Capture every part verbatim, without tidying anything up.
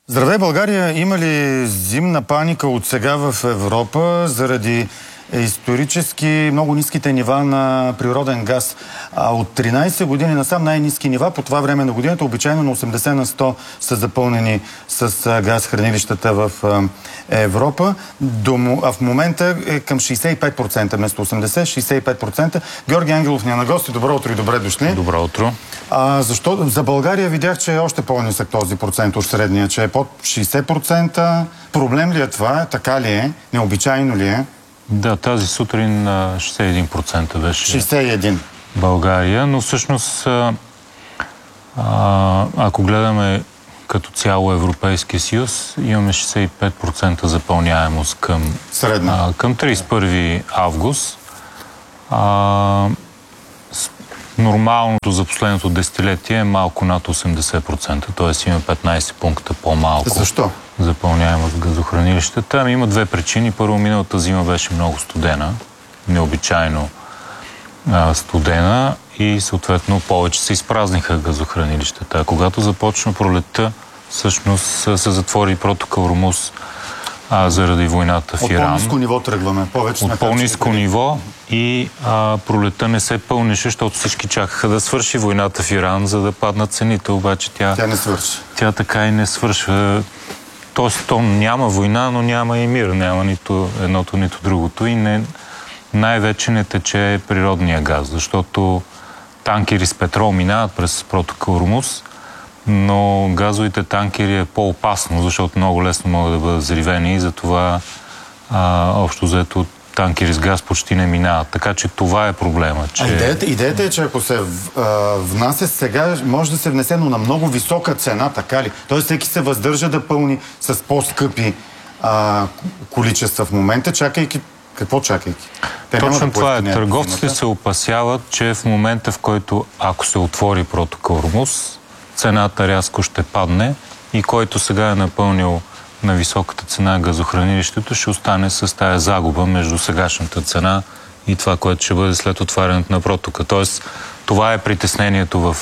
Здравей, България! Има ли зимна паника от сега в Европа заради исторически много ниските нива на природен газ? А от тринайсет години насам най-ниски нива по това време на годината, обичайно на осемдесет на сто са запълнени с газ хранилищата в Европа. А в момента е към шейсет и пет процента, вместо осемдесет, шейсет и пет процента. Георги Ангелов ни е на гости. Добро утро и добре дошли. Добро утро. А, защо? За България видях, че е още по-нисък този процент от средния, че е под шейсет процента. Проблем ли е това? Така ли е? Необичайно ли е? Да, тази сутрин шейсет и един процента беше шейсет и един. България, но всъщност а, а, ако гледаме като цяло Европейския съюз, имаме шейсет и пет процента запълняемост към, а, към трийсет и първи август. А, нормалното за последното десетилетие е малко над осемдесет процента, т.е. има петнайсет пункта по-малко. Защо? Запълняемост в газохранилищата. Ами има две причини. Първо, миналата зима беше много студена, необичайно а, студена и съответно повече се изпразниха газохранилищата. А когато започна пролетта, всъщност се затвори протокол Ормуз а, заради войната в Иран. От по-ниско ниво тръгваме. Повече От по-ниско ниво и а, пролетта не се пълнише, защото всички чакаха да свърши войната в Иран, за да паднат цените. Обаче тя, тя не свърши. Тя така и не свършва. Тоест, то няма война, но няма и мир. Няма нито едното, нито другото. И не, най-вече не тече природния газ, защото танкери с петрол минават през протокол Ормуз, но газовите танкери е по-опасно, защото много лесно могат да бъдат взривени и затова а, общо взето танкери с газ почти не минават. Така че това е проблема. Че... А идеята, идеята е, че ако се а, внася сега, може да се внесе, но на много висока цена, така ли? Тоест всеки се въздържа да пълни с по-скъпи а, количества в момента, чакайки... Какво чакайки? Те Точно да това е. Търговците се опасяват, че в момента, в който ако се отвори протокол Ормуз, цената рязко ще падне и който сега е напълнил на високата цена газохранилището, ще остане с тая загуба между сегашната цена и това, което ще бъде след отварянето на протока. Тоест, това е притеснението в,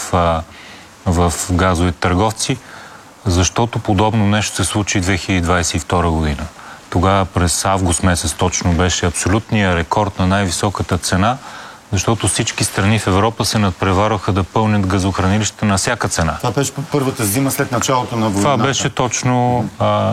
в газовите търговци, защото подобно нещо се случи две хиляди двайсет и втора година. Тогава през август месец точно беше абсолютния рекорд на най-високата цена, защото всички страни в Европа се надпреварваха да пълнят газохранилищата на всяка цена. Това беше първата зима след началото на войната. Това беше точно а,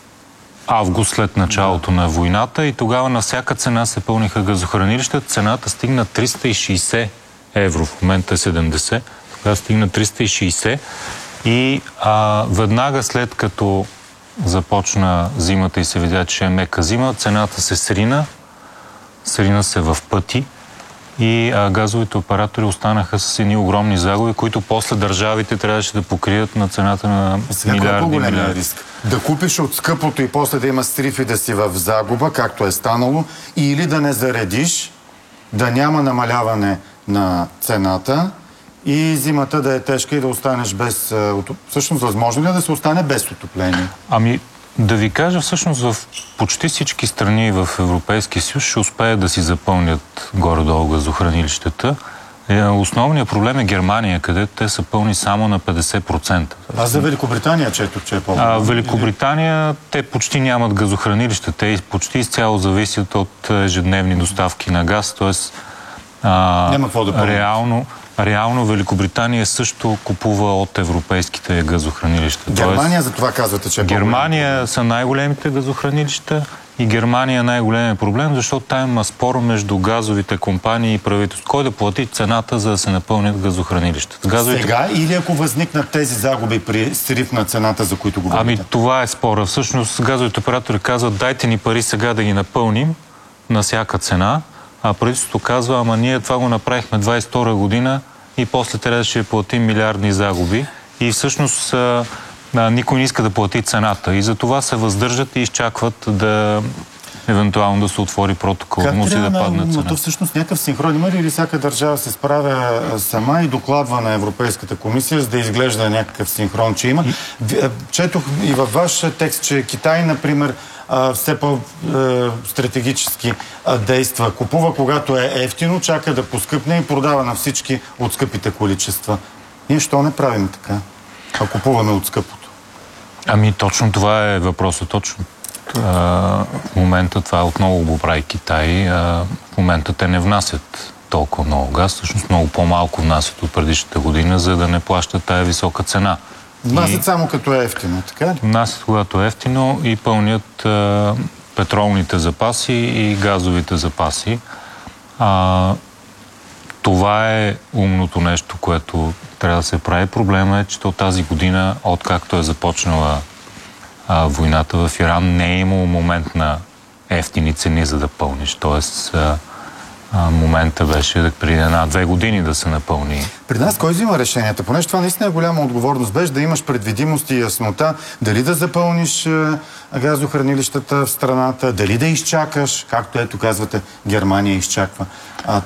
август след началото да. на войната и тогава на всяка цена се пълниха газохранилищата. Цената стигна триста и шейсет евро, в момента е седемдесет, тогава стигна триста и шейсет и а, веднага след като започна зимата и се видя, че е мека зима, цената се срина, срина се в пъти и а, газовите оператори останаха с едни огромни загуби, които после държавите трябваше да покрият на цената на милиарди и милиарди. Риск? Да купиш от скъпото и после да има срив и да си в загуба, както е станало, или да не заредиш, да няма намаляване на цената и зимата да е тежка и да останеш без... Всъщност, възможно ли е да се остане без отопление? Ами, да ви кажа, всъщност в почти всички страни в Европейския съюз ще успеят да си запълнят горе-долу газохранилищата. Основният проблем е Германия, където те са пълни само на петдесет процента. А за Великобритания четох, че е по-малко. Великобритания, те почти нямат газохранилища. Те почти изцяло зависят от ежедневни доставки на газ, т.е. няма какво да пълнят. реално Реално Великобритания също купува от европейските газохранилища. Германия, за това казвате, че е Германия са най-големите газохранилища и Германия е най-големият проблем, защото там има спор между газовите компании и правителството. Кой да плати цената, за да се напълнят газохранилищата? Газовите... Сега или ако възникнат тези загуби при срив на цената, за които говорите? Ами това е спора. Всъщност газовите оператори казват, дайте ни пари сега да ги напълним на всяка цена, а правителството казва, ама ние това го направихме двайсет и втора година и после трябваше да платим милиардни загуби и всъщност а, а, никой не иска да плати цената и за това се въздържат и изчакват да евентуално да се отвори протокол, му си да падне цена. Но всъщност някакъв синхрон има ли или всяка държава се справя сама и докладва на Европейската комисия, за да изглежда някакъв синхрон, че има? Четох и във ваш текст, че Китай, например, все по-стратегически действа. Купува, когато е ефтино, чака да поскъпне и продава на всички от скъпите количества. Ние що не правим така, а купуваме от скъпото? Ами точно това е въпросът. Точно а, в момента това отново го прави Китай. А, в момента те не внасят толкова много газ. Всъщност много по-малко внасят от предишната година, за да не плащат тая висока цена. Внасят и... само като е ефтино, така ли? Внасят когато е ефтино и пълнят а, петролните запаси и газовите запаси. А, това е умното нещо, което трябва да се прави. Проблема е, че то тази година, откакто е започнала а, войната в Иран, не е имало момент на ефтини цени, за да пълниш. Тоест, а, а, момента беше да преди една-две години да се напълни. При нас кой взима решенията? Понеже това наистина е голяма отговорност. Беше да имаш предвидимост и яснота, дали да запълниш а, газохранилищата в страната, дали да изчакаш, както ето казвате, Германия изчаква. А,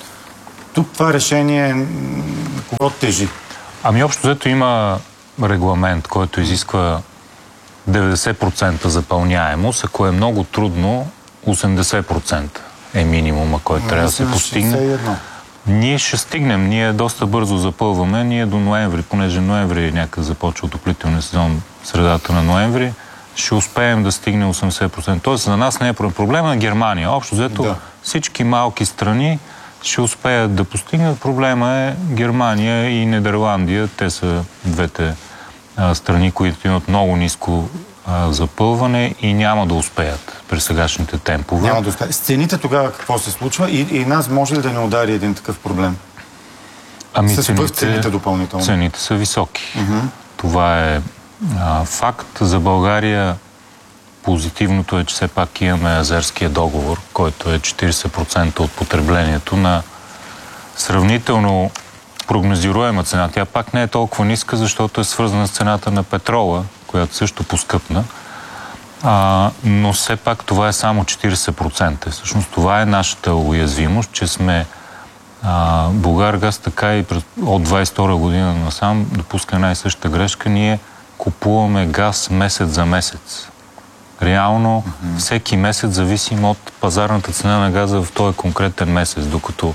тук това решение кого тежи? Ами общо взето има регламент, който изисква деветдесет процента запълняемост. Ако е много трудно, осемдесет процента е минимума, който Но, трябва да се постигне. шестдесет и едно. Ние ще стигнем. Ние доста бързо запълваме. Ние до ноември, понеже ноември някъде започва отоплителния сезон, средата на ноември, ще успеем да стигне осемдесет процента. Тоест за нас не е проблема на Германия. Общо взето да. Всички малки страни ще успеят да постигнат. Проблема е Германия и Нидерландия. Те са двете а, страни, които имат много ниско а, запълване и няма да успеят при сегашните темпове. Няма да успеят. С цените тогава какво се случва и, и нас може ли да не удари един такъв проблем? Ами С цените, цените допълнително. Цените са високи. Uh-huh. Това е а, факт. За България позитивното е, че все пак имаме азерския договор, който е четиридесет процента от потреблението на сравнително прогнозируема цена. Тя пак не е толкова ниска, защото е свързана с цената на петрола, която също поскъпна. А, но все пак това е само четиридесет процента. Всъщност това е нашата уязвимост, че сме а, Булгаргаз така и от двадесет и втора година насам допуска една и съща грешка. Ние купуваме газ месец за месец. Реално mm-hmm. всеки месец зависим от пазарната цена на газа в този конкретен месец, докато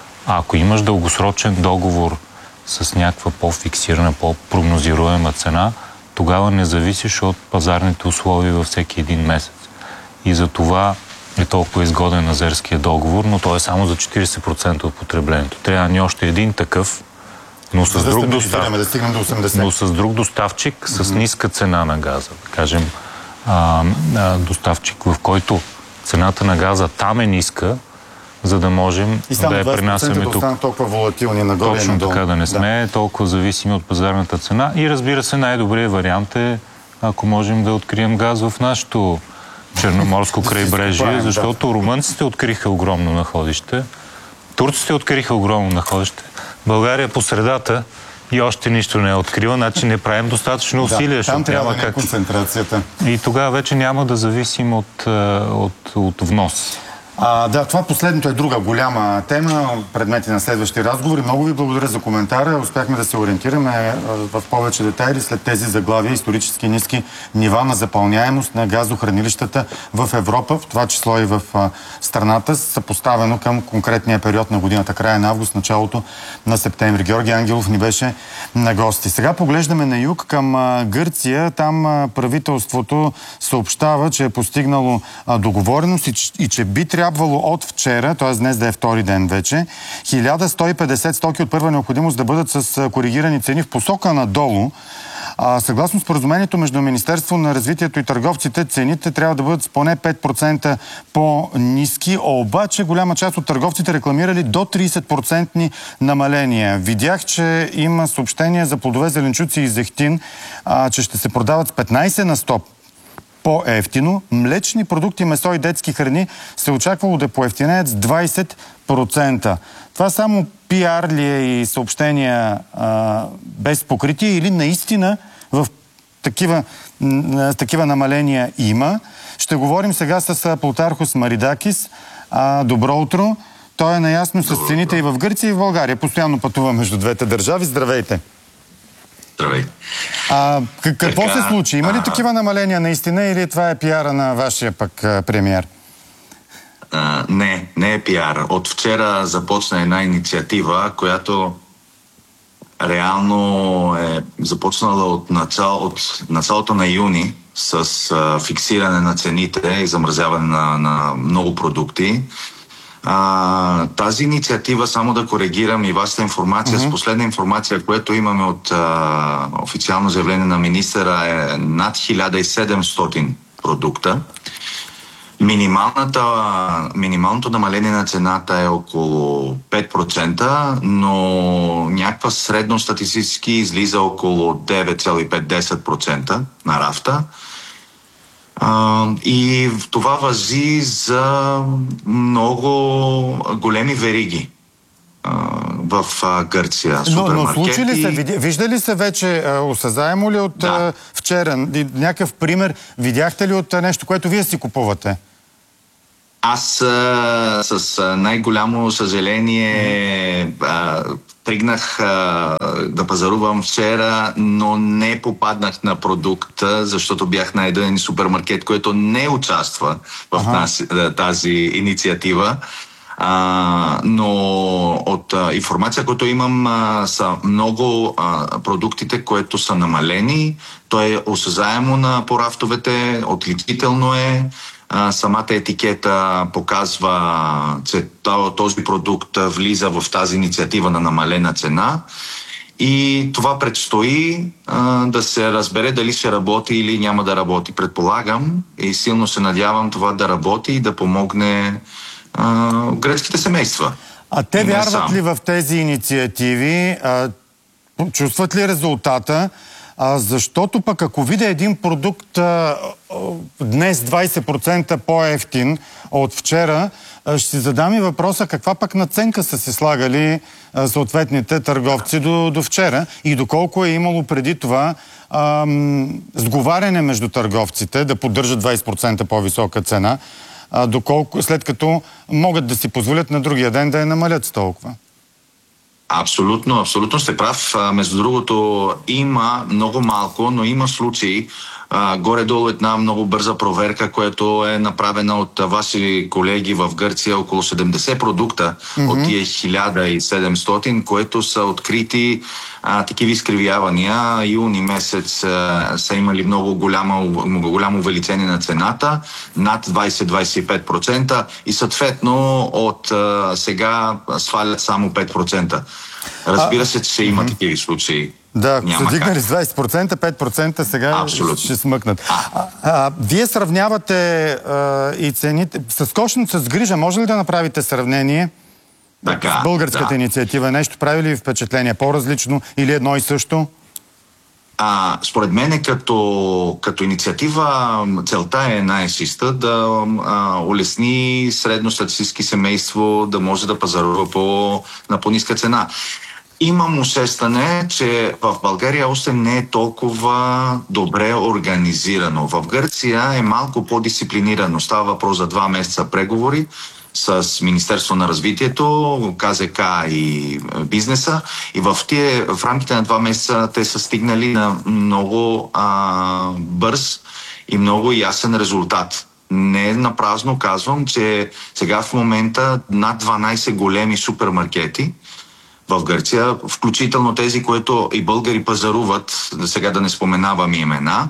ако имаш дългосрочен договор с някаква по-фиксирана, по-прогнозируема цена, тогава не зависиш от пазарните условия във всеки един месец. И за това е толкова изгоден азерския договор, но той е само за четиридесет процента от потреблението. Трябва ни още един такъв, но с, да друг, достав... да стигнем до осемдесет. но с друг доставчик, с mm-hmm. ниска цена на газа. Да кажем, а, а, доставчик, в който цената на газа там е ниска, за да можем да я принасяме тук. Да толкова волатилни нагоре. Точно така, да не сме да. толкова зависими от пазарната цена. И разбира се, най-добрият вариант е, ако можем да открием газ в нашето черноморско крайбрежие, защото румънците откриха огромно находище, турците откриха огромно находище, България е по средата и още нищо не е открила, значи не правим достатъчно усилия. Да, там трябва да е концентрацията. И тогава вече няма да зависим от, от, от внос. А, да, това последното е друга голяма тема, предмети на следващи разговори. Много ви благодаря за коментара. Успяхме да се ориентираме в повече детайли след тези заглавия. Исторически ниски нива на запълняемост на газохранилищата в Европа, в това число и в страната, съпоставено към конкретния период на годината, края на август, началото на септември. Георги Ангелов ни беше на гости. Сега поглеждаме на юг към Гърция. Там правителството съобщава, че е постигнало договореност и че би трябвало трябвало от вчера, т.е. днес да е втори ден вече, хиляда сто и петдесет стоки от първа необходимост да бъдат с коригирани цени в посока надолу. А, съгласно споразумението между Министерство на развитието и търговците, цените трябва да бъдат с поне пет процента по-ниски, обаче голяма част от търговците рекламирали до тридесет процента намаления. Видях, че има съобщения за плодове, зеленчуци и зехтин, а, че ще се продават с петнадесет на сто по-ефтино. Млечни продукти, месо и детски храни се очаквало да поевтинеят с двадесет процента. Това само пиар ли е и съобщения а, без покритие или наистина в такива, н, такива намаления има? Ще говорим сега с Плутархос Маридакис. А, добро утро. Той е наясно с цените и в Гърция, и в България. Постоянно пътува между двете държави. Здравейте! Здравейте. А, какво така, се случи? Има ли а... такива намаления наистина или това е пиара на вашия пък а, премиер? А, не, не е пиар. От вчера започна една инициатива, която реално е започнала от, начало, от началото на юни с а, фиксиране на цените и замразяване на, на много продукти. А, тази инициатива, само да коригирам и вашата информация, mm-hmm. с последна информация, която имаме от а, официално заявление на министъра, е над хиляда и седемстотин продукта. Минималната, минималното намаление на цената е около пет процента, но някаква средно статистически излиза около девет цяло и пет до десет процента на рафта. Uh, и това важи за много големи вериги uh, в uh, Гърция. Но, но случи ли се, вижда ли се вече, uh, осъзаемо ли от да. uh, вчера, някакъв пример, видяхте ли от uh, нещо, което вие си купувате? Аз а, с а, най-голямо съжаление а, тръгнах а, да пазарувам вчера, но не попаднах на продукта, защото бях на един супермаркет, който не участва в ага. нас, тази инициатива. А, но от а, информация, която имам, а, са много а, продуктите, които са намалени. То е осъзаемо на порафтовете, отличително е. А, самата етикета показва, че този продукт влиза в тази инициатива на намалена цена и това предстои а, да се разбере дали ще работи или няма да работи. Предполагам и силно се надявам това да работи и да помогне а, гръцките семейства. А те вярват ли в тези инициативи? А, чувстват ли резултата? А, защото пък ако видя един продукт а, днес двайсет процента по-евтин от вчера, а, ще си задам и въпроса каква пък надценка са си слагали а, съответните търговци до, до вчера и доколко е имало преди това а, м, сговаряне между търговците да поддържат двайсет процента по-висока цена, а, доколко, след като могат да си позволят на другия ден да я намалят с толкова. Абсолютно, абсолютно сте прав. Между другото, има много малко, но има случаи, а, горе-долу една много бърза проверка, която е направена от ваши колеги в Гърция, около седемдесет продукта mm-hmm. от тия хиляда и седемстотин, които са открити а, такива изкривявания. Юни месец а, са имали много голямо, голямо увеличение на цената, над двайсет до двайсет и пет процента и съответно от а, сега свалят само пет процента. Разбира се, че има mm-hmm. такива случаи. Да, ако са дигнали с двайсет процента, пет процента сега Абсолютно. Ще смъкнат. А, а, вие сравнявате а, и цените. С кошница с грижа, може ли да направите сравнение така, с българската да. инициатива? Нещо прави ли впечатление? По-различно или едно и също? А, според мен като, като инициатива целта е най-чиста да а, улесни средностатистически семейство да може да пазарува по, на по-ниска цена. Имам усещане, че в България още не е толкова добре организирано. В Гърция е малко по-дисциплинирано. Става въпрос за два месеца преговори с Министерство на развитието, КЗК и бизнеса. И в, тие, в рамките на два месеца те са стигнали на много а, бърз и много ясен резултат. Не напразно казвам, че сега в момента над дванайсет големи супермаркети в Гърция, включително тези, които и българи пазаруват, сега да не споменавам имена,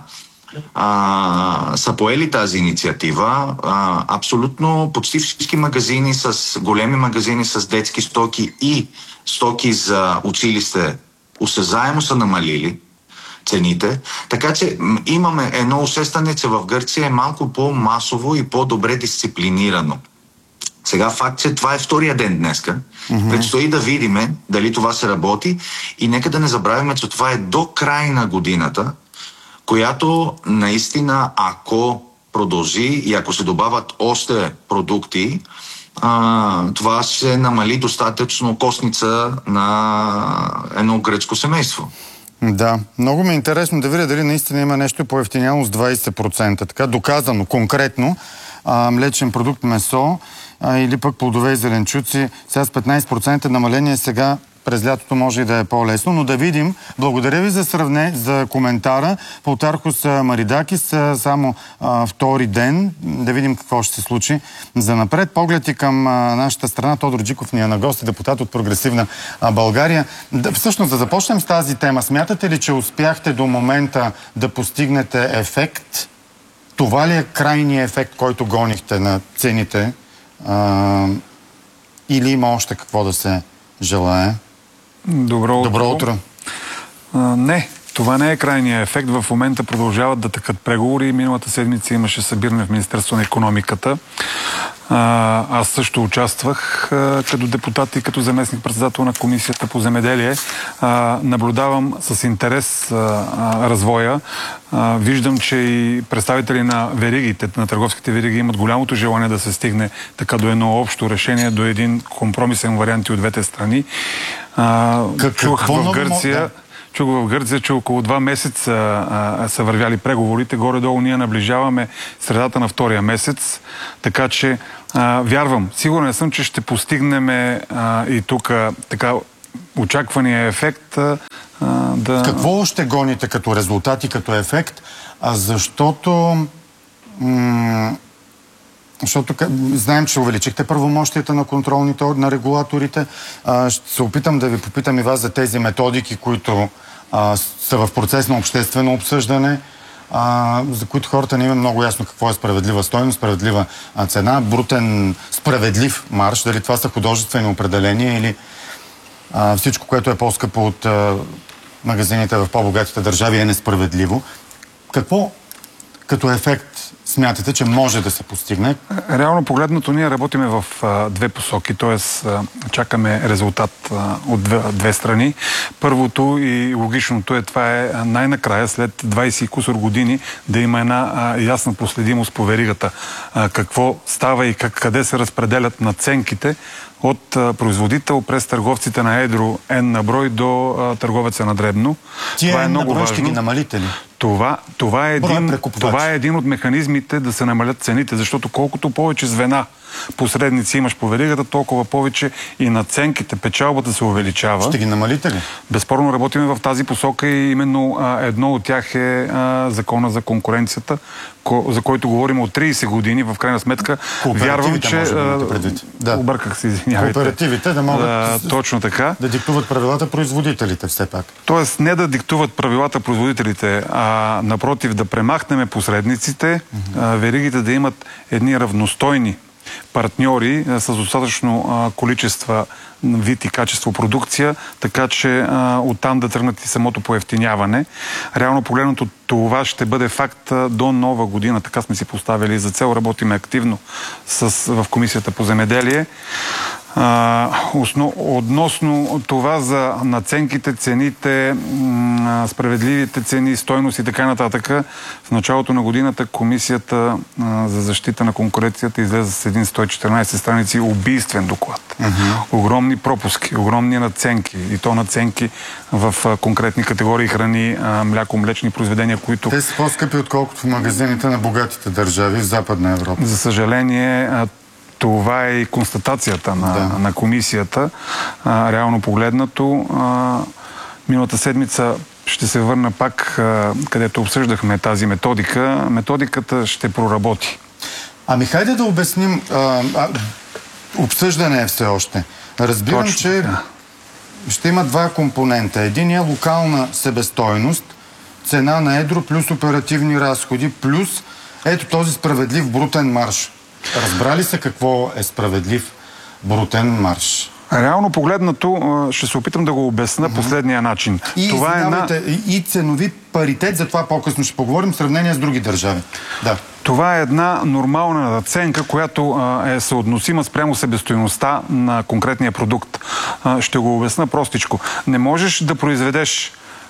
а, са поели тази инициатива. А, абсолютно почти всички магазини, с големи магазини с детски стоки и стоки за училище осезаемо са намалили цените. Така че имаме едно усещане, че в Гърция е малко по-масово и по-добре дисциплинирано. Сега факт, че това е втория ден днеска. Mm-hmm. Предстои да видиме дали това се работи и нека да не забравяме, че това е до край на годината, която наистина, ако продължи и ако се добавят още продукти, а, това ще намали достатъчно костница на едно гръцко семейство. Да, много ми е интересно да видя дали наистина има нещо по-евтиняно с двайсет процента. Така доказано, конкретно, а, млечен продукт, месо а, или пък плодове и зеленчуци. Сега с петнайсет процента намаление сега през лятото може и да е по-лесно, но да видим. Благодаря ви за сравне, за коментара. Полтархос Маридакис, само а, втори ден. Да видим какво ще се случи за напред. Поглед и към а, нашата страна. Тодор Джиков ни е на гости, депутат от Прогресивна а, България. Да, всъщност, да започнем с тази тема. Смятате ли, че успяхте до момента да постигнете ефект? Това ли е крайният ефект, който гонихте на цените? А, или има още какво да се желае? Добро утро. Добро утро. А, не, това не е крайният ефект. В момента продължават да тъкат преговори. Миналата седмица имаше събиране в Министерство на икономиката. А, аз също участвах а, като депутат и като заместник-председател на Комисията по земеделие. А, наблюдавам с интерес а, а, развоя. А, виждам, че и представители на веригите, на търговските вериги имат голямото желание да се стигне така до едно общо решение, до един компромисен вариант и от двете страни. А, чух в Гърция... Чух в Гърция, че около два месеца а, са вървяли преговорите. Горе-долу ние наближаваме средата на втория месец. Така че а, вярвам, сигурен съм, че ще постигнем а, и тук така очаквания ефект. А, да... Какво ще гоните като резултат и като ефект? А защото... М- Защото знаем, че увеличихте правомощията на контролните, на регулаторите. А, ще се опитам да ви попитам и вас за тези методики, които а, са в процес на обществено обсъждане, а, за които хората не имат много ясно какво е справедлива стойност, справедлива а, цена, брутен, справедлив марж, дали това са художествени определения или а, всичко, което е по-скъпо от а, магазините в по-богатите държави е несправедливо. Какво като ефект смятате, че може да се постигне? Реално погледнато ние работиме в а, две посоки, т.е. чакаме резултат а, от две, две страни. Първото и логичното е това е най-накрая, след двайсет и кусор години, да има една а, ясна проследимост по веригата. А, какво става и как, къде се разпределят надценките от а, производител през търговците на едро N на брой до а, търговеца на дребно. Тия това е много брой важно. Ще ги намалите ли? Това, това, е един, това е един от механизмите да се намалят цените, защото колкото повече звена посредници имаш по веригата, толкова повече и надценките, печалбата се увеличава. Ще ги намалите ли? Безспорно работиме в тази посока и именно а, едно от тях е а, закона за конкуренцията, ко, за който говорим от трийсет години. В крайна сметка вярвам, че... Да. Обърках се, извинявайте. Кооперативите да могат а, точно така. да диктуват правилата производителите все пак. Тоест не да диктуват правилата производителите, а напротив да премахнем посредниците, mm-hmm. а, веригите да имат едни равностойни партньори а, с достатъчно а, количества, вид и качество продукция, така че а, оттам да тръгнат и самото поевтиняване. Реално погледнато това ще бъде факт а, до нова година. Така сме си поставили за цел. Работиме активно с, в Комисията по земеделие. А, основ, относно това за надценките, цените, м, справедливите цени, стойност и така нататък, в началото на годината Комисията а, за защита на конкуренцията излезе с един сто и четиринайсет страници убийствен доклад. Uh-huh. Огромни пропуски, огромни надценки и то надценки в а, конкретни категории храни, а, мляко, млечни произведения, които... Те са по-скъпи, отколкото в магазините на богатите държави в Западна Европа. За съжаление, а, това е и констатацията на, да. на комисията. А, реално погледнато, а, миналата седмица ще се върна пак, а, където обсъждахме тази методика. Методиката ще проработи. Ами хайде да обясним. А, а, обсъждане е все още. Разбирам, точно, че така. Ще има два компонента. Един е локална себестойност, цена на едро плюс оперативни разходи, плюс ето този справедлив брутен марж. Разбрали се какво е справедлив брутен марж? Реално погледнато, ще се опитам да го обясна mm-hmm. последния начин. И, това е една... и ценови паритет, за това по-късно ще поговорим, в сравнение с други държави. Да. Това е една нормална надценка, която а, е съотносима спрямо себестойността на конкретния продукт. А, ще го обясна простичко. Не можеш да произведеш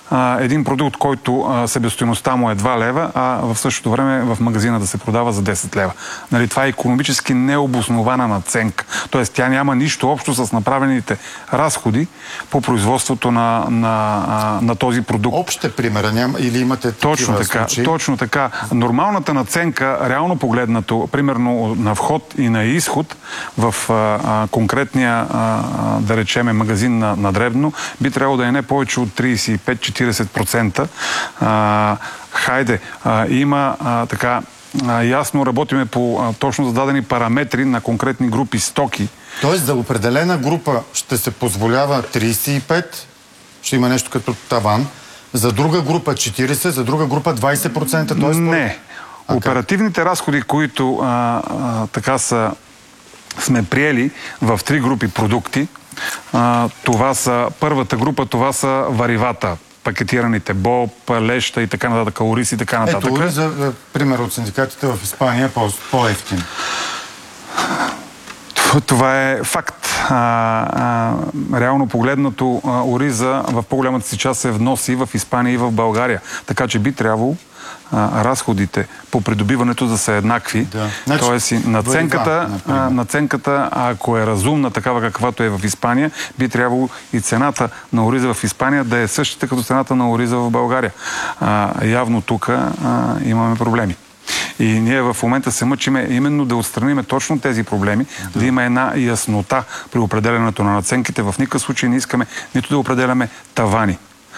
а, един продукт, който а, себестойността му е два лева, а в същото време в магазина да се продава за десет лева. Нали, това е икономически необоснована надценка. Тоест тя няма нищо общо с направените разходи по производството на, на, а, на този продукт. Общ примера няма или имате такива Точно така, случаи? точно така. Нормалната надценка, реално погледнато, примерно на вход и на изход в а, а, конкретния, а, да речеме, магазин на, на дребно, би трябвало да е не повече от трийсет и пет до четирийсет процента. А, хайде, а, има а, така а, ясно работиме по а, точно зададени параметри на конкретни групи стоки. Тоест за определена група ще се позволява трийсет и пет, ще има нещо като таван, за друга група четирийсет, за друга група двайсет процента. Тоест, не. А Оперативните разходи, които а, а, така са, сме приели в три групи продукти, а, това са първата група, това са варивата, пакетираните боб, леща и така нататък, ориз и така нататък. Ето, за пример от синдикатите в Испания е по-ефтин. Това е факт. А, а, реално погледнато, а, ориза в по-голямата си част се вноси в Испания и в България. Така че би трябвало а, разходите по придобиването да са еднакви. Да. Значи, Тоест и наценката, варива, а, наценката, ако е разумна, такава каквато е в Испания, би трябвало и цената на ориза в Испания да е същата като цената на ориза в България. А, явно тук а, имаме проблеми. И ние в момента се мъчиме именно да отстраним точно тези проблеми, да, да има една яснота при определенето на наценките. В никакъв случай не искаме нито да определяме тавани.